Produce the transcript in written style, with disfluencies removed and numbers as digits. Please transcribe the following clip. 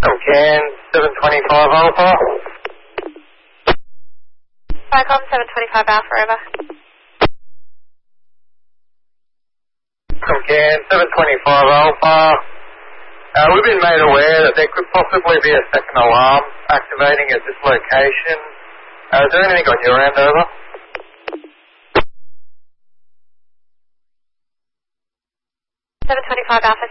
Okay, 725 Alpha. Vicom 725 Alpha, over. Okay, 725 Alpha. We've been made aware that there could possibly be a second alarm activating at this location. Is there anything on your end, over? 725 Alpha